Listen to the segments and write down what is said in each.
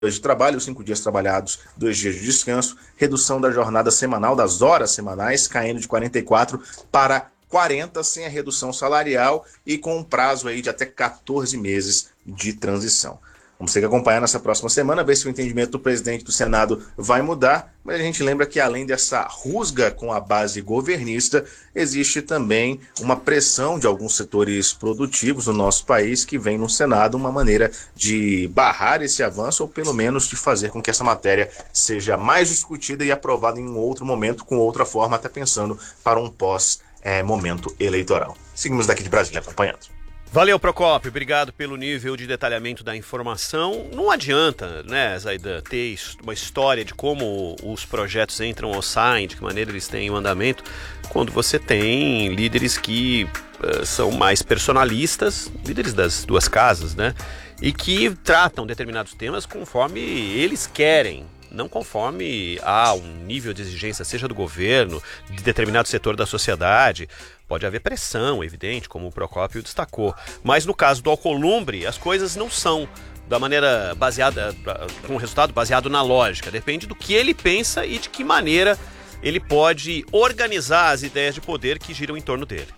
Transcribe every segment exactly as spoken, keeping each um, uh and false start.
de trabalho, cinco dias trabalhados, dois dias de descanso, redução da jornada semanal, das horas semanais, caindo de quarenta e quatro para quarenta, sem a redução salarial e com um prazo aí de até quatorze meses de transição. Vamos ter que acompanhar nessa próxima semana, ver se o entendimento do presidente do Senado vai mudar, mas a gente lembra que além dessa rusga com a base governista, existe também uma pressão de alguns setores produtivos no nosso país que vem no Senado uma maneira de barrar esse avanço ou pelo menos de fazer com que essa matéria seja mais discutida e aprovada em um outro momento, com outra forma, até pensando para um pós-momento eleitoral. Seguimos daqui de Brasília acompanhando. Valeu, Procópio. Obrigado pelo nível de detalhamento da informação. Não adianta, né, Zaidan, ter uma história de como os projetos entram ou saem, de que maneira eles têm o andamento, quando você tem líderes que uh, são mais personalistas, líderes das duas casas, né, e que tratam determinados temas conforme eles querem, não conforme há um nível de exigência, seja do governo, de determinado setor da sociedade. Pode haver pressão, evidente, como o Procópio destacou. Mas no caso do Alcolumbre, as coisas não são da maneira baseada, com resultado baseado na lógica. Depende do que ele pensa e de que maneira ele pode organizar as ideias de poder que giram em torno dele.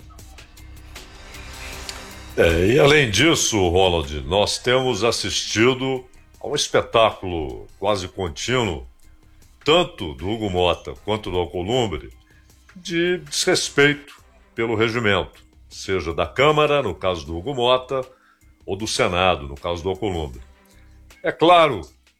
É, e além disso, Ronald, nós temos assistido a um espetáculo quase contínuo, tanto do Hugo Mota quanto do Alcolumbre, de desrespeito pelo regimento, seja da Câmara, no caso do Hugo Mota, ou do Senado, no caso do Alcolumbre. É claro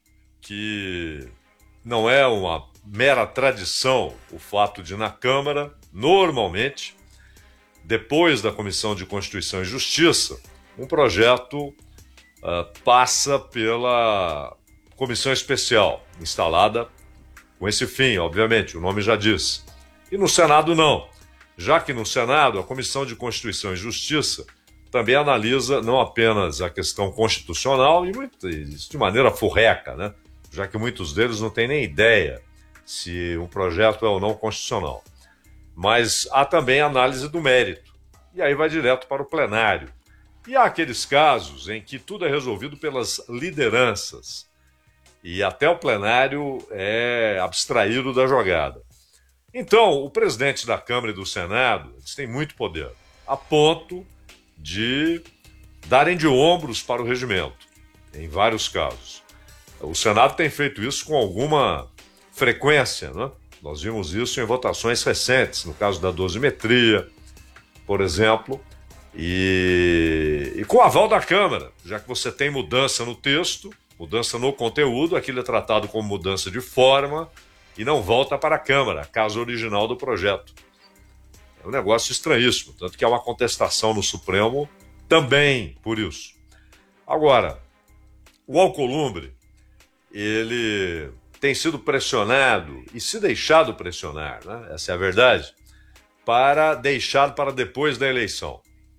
que não é uma mera tradição o fato de, na Câmara, normalmente, depois da Comissão de Constituição e Justiça, um projeto uh, passa pela Comissão Especial, instalada com esse fim, obviamente, o nome já diz. E no Senado não, já que no Senado a Comissão de Constituição e Justiça também analisa não apenas a questão constitucional, e muito, de maneira furreca, né? Já que muitos deles não têm nem ideia se um projeto é ou não constitucional. Mas há também a análise do mérito, e aí vai direto para o plenário. E há aqueles casos em que tudo é resolvido pelas lideranças, e até o plenário é abstraído da jogada. Então, o presidente da Câmara e do Senado, eles têm muito poder, a ponto de darem de ombros para o regimento, em vários casos. O Senado tem feito isso com alguma frequência, né? Nós vimos isso em votações recentes, no caso da dosimetria, por exemplo, e, e com o aval da Câmara, já que você tem mudança no texto, mudança no conteúdo, aquilo é tratado como mudança de forma, e não volta para a Câmara, a casa original do projeto. É um negócio estranhíssimo, tanto que há uma contestação no Supremo também por isso. Agora, o Alcolumbre, ele tem sido pressionado, e se deixado pressionar, né? Essa é a verdade, para deixar para depois da eleição.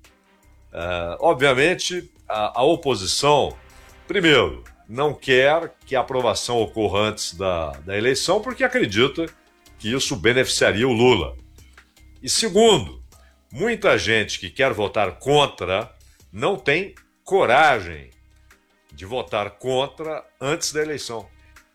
Uh, obviamente, a, a oposição, primeiro, não quer que a aprovação ocorra antes da, da eleição, porque acredita que isso beneficiaria o Lula. E segundo, muita gente que quer votar contra não tem coragem de votar contra antes da eleição.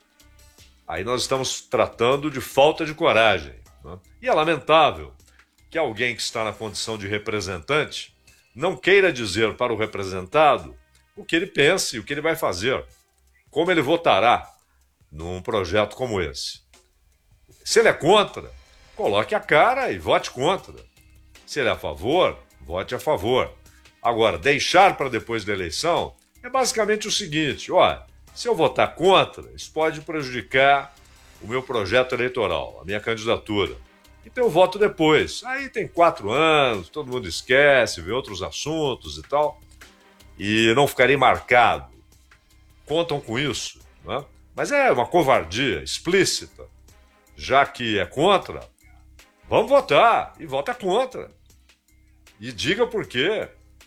Aí nós estamos tratando de falta de coragem, né? E é lamentável que alguém que está na condição de representante não queira dizer para o representado o que ele pensa e o que ele vai fazer, como ele votará num projeto como esse. Se ele é contra, coloque a cara e vote contra. Se ele é a favor, vote a favor. Agora, deixar para depois da eleição é basicamente o seguinte: olha, se eu votar contra, isso pode prejudicar o meu projeto eleitoral, a minha candidatura. Então eu voto depois. Aí tem quatro anos, todo mundo esquece, vê outros assuntos e tal, e não ficarei marcado. Contam com isso, né? Mas é uma covardia explícita. Já que é contra, vamos votar e vota contra. E diga por quê.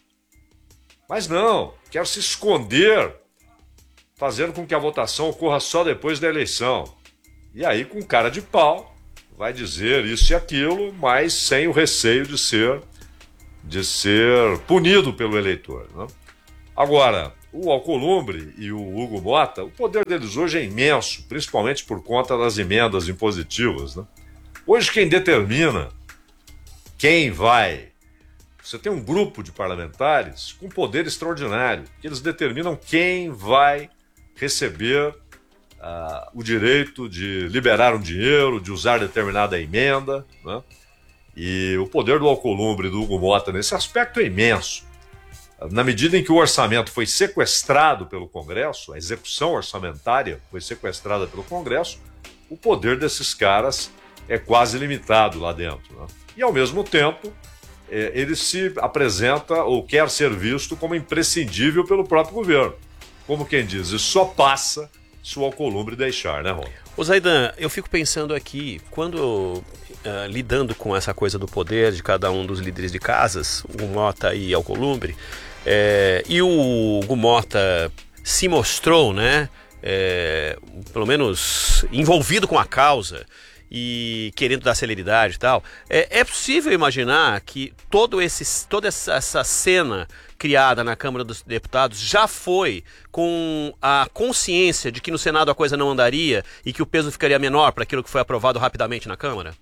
Mas não, quer se esconder, fazendo com que a votação ocorra só depois da eleição. E aí, com cara de pau, vai dizer isso e aquilo, mas sem o receio de ser, de ser punido pelo eleitor, né? Agora, o Alcolumbre e o Hugo Motta, o poder deles hoje é imenso, principalmente por conta das emendas impositivas, né? Hoje quem determina quem vai... Você tem um grupo de parlamentares com poder extraordinário, que eles determinam quem vai receber uh, o direito de liberar um dinheiro, de usar determinada emenda, né? E o poder do Alcolumbre e do Hugo Motta nesse aspecto é imenso. Na medida em que o orçamento foi sequestrado pelo Congresso, a execução orçamentária foi sequestrada pelo Congresso, o poder desses caras é quase limitado lá dentro, né? E, ao mesmo tempo, é, ele se apresenta ou quer ser visto como imprescindível pelo próprio governo. Como quem diz, isso só passa se o Alcolumbre deixar, né, Ron? Ô Zaidan, eu fico pensando aqui, quando uh, lidando com essa coisa do poder de cada um dos líderes de casas, o Motta e Alcolumbre, é, e o Hugo Motta se mostrou, né, é, pelo menos envolvido com a causa e querendo dar celeridade e tal, é, é possível imaginar que todo esse, toda essa, essa cena criada na Câmara dos Deputados já foi com a consciência de que no Senado a coisa não andaria e que o peso ficaria menor para aquilo que foi aprovado rapidamente na Câmara?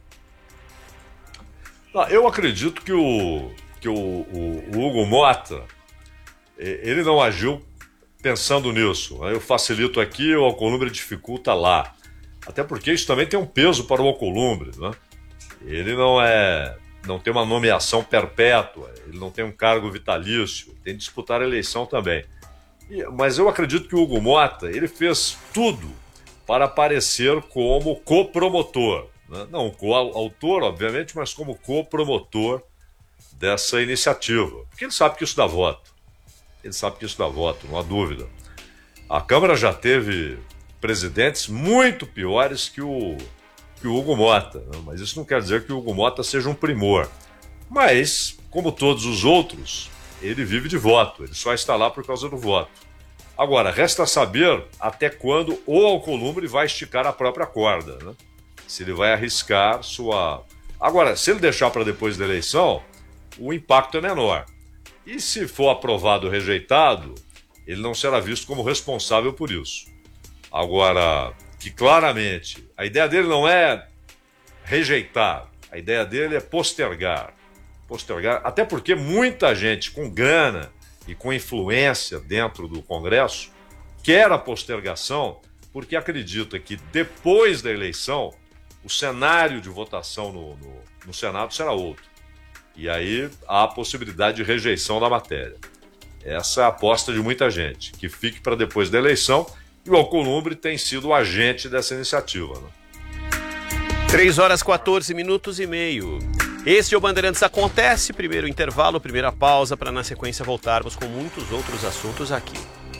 Eu acredito que o, que o, o, o Hugo Motta, ele não agiu pensando nisso. Eu facilito aqui, o Alcolumbre dificulta lá. Até porque isso também tem um peso para o Alcolumbre, né? Ele não é... não tem uma nomeação perpétua, ele não tem um cargo vitalício, tem de disputar a eleição também. E, mas eu acredito que o Hugo Motta, ele fez tudo para aparecer como copromotor, né? Não coautor, obviamente, mas como copromotor dessa iniciativa. Porque ele sabe que isso dá voto. Ele sabe que isso dá voto, não há dúvida. A Câmara já teve presidentes muito piores que o... que o Hugo Motta, né? Mas isso não quer dizer que o Hugo Motta seja um primor. Mas, como todos os outros, ele vive de voto, ele só está lá por causa do voto. Agora, resta saber até quando o Alcolumbre vai esticar a própria corda, né? Se ele vai arriscar sua... Agora, se ele deixar para depois da eleição, o impacto é menor. E se for aprovado ou rejeitado, ele não será visto como responsável por isso. Agora... que claramente a ideia dele não é rejeitar, a ideia dele é postergar. Postergar, até porque muita gente com grana e com influência dentro do Congresso quer a postergação porque acredita que depois da eleição o cenário de votação no, no, no Senado será outro. E aí há a possibilidade de rejeição da matéria. Essa é a aposta de muita gente, que fique para depois da eleição. E o Alcolumbre tem sido o agente dessa iniciativa, né? três horas, quatorze minutos e meio. Esse é o Bandeirantes Acontece. Primeiro intervalo, primeira pausa, para na sequência voltarmos com muitos outros assuntos aqui.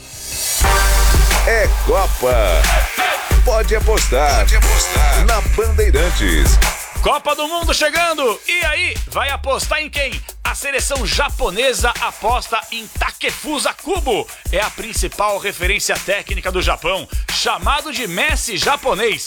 É Copa. Pode apostar. Pode apostar. Na Bandeirantes. Copa do Mundo chegando! E aí, vai apostar em quem? A seleção japonesa aposta em Takefusa Kubo. É a principal referência técnica do Japão, chamado de Messi japonês.